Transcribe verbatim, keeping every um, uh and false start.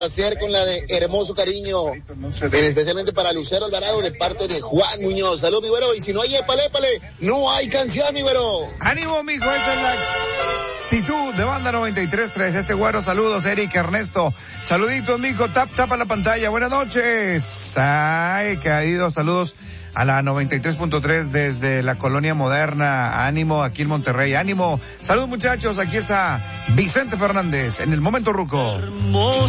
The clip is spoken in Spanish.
hacer con la de hermoso cariño, especialmente para Lucero Alvarado de parte de Juan Muñoz. Salud, mi güero, y si no hay épale, épale, no hay canción, mi güero. Ánimo, mijo, esa es la actitud de Banda noventa y tres punto tres. Ese güero, saludos, Eric, Ernesto. Saluditos, mijo, tap, tapa la pantalla. Buenas noches. Ay, caído, saludos a la noventa y tres punto tres desde la Colonia Moderna. Ánimo, aquí en Monterrey. Ánimo. Saludos, muchachos. Aquí está Vicente Fernández en el Momento Ruco.